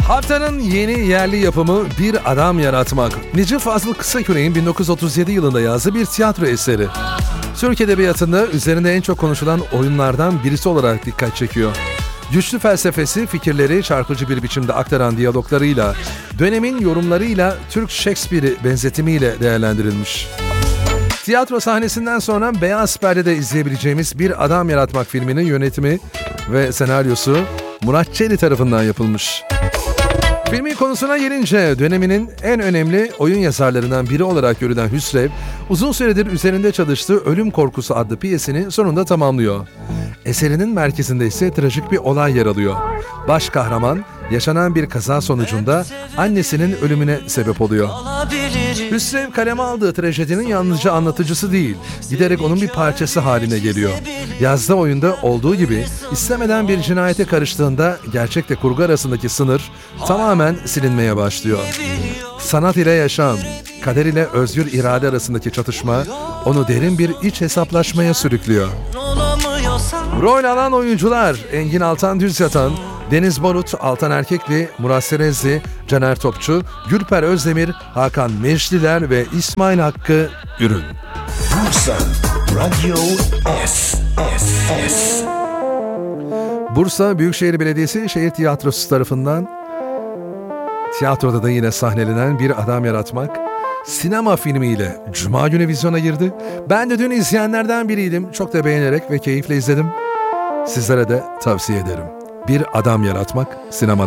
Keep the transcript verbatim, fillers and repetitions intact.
Haftanın yeni yerli yapımı Bir Adam Yaratmak. Necip Fazıl Kısaküre'nin bin dokuz yüz otuz yedi yılında yazdığı bir tiyatro eseri. Türk Edebiyatı'nda üzerinde en çok konuşulan oyunlardan birisi olarak dikkat çekiyor. Güçlü felsefesi, fikirleri çarpıcı bir biçimde aktaran diyaloglarıyla, dönemin yorumlarıyla Türk Shakespeare'i benzetimiyle değerlendirilmiş. Tiyatro sahnesinden sonra Beyaz Perde'de izleyebileceğimiz Bir Adam Yaratmak filminin yönetimi ve senaryosu Murat Çeli tarafından yapılmış. Filmin konusuna gelince döneminin en önemli oyun yazarlarından biri olarak görülen Hüsrev, uzun süredir üzerinde çalıştığı Ölüm Korkusu adlı piyesini sonunda tamamlıyor. Eserinin merkezinde ise trajik bir olay yer alıyor. Baş kahraman, yaşanan bir kaza sonucunda annesinin ölümüne sebep oluyor. Hüsrev kaleme aldığı trajedinin yalnızca anlatıcısı değil, giderek onun bir parçası haline geliyor. Yazdığı oyunda olduğu gibi istemeden bir cinayete karıştığında gerçekle kurgu arasındaki sınır tamamen silinmeye başlıyor. Sanat ile yaşam, kader ile özgür irade arasındaki çatışma onu derin bir iç hesaplaşmaya sürüklüyor. Rol alan oyuncular Engin Altan Düzyatan, Deniz Barut, Altan Erkekli, Murat Serezli, Caner Topçu, Gülper Özdemir, Hakan Mecliler ve İsmail Hakkı Ürün. Bursa Radyo S. S. S. Bursa Büyükşehir Belediyesi Şehir Tiyatrosu tarafından tiyatroda da yine sahnelenen Bir Adam Yaratmak sinema filmiyle Cuma günü vizyona girdi. Ben de dün izleyenlerden biriydim. Çok da beğenerek ve keyifle izledim. Sizlere de tavsiye ederim. Bir Adam Yaratmak sinemada.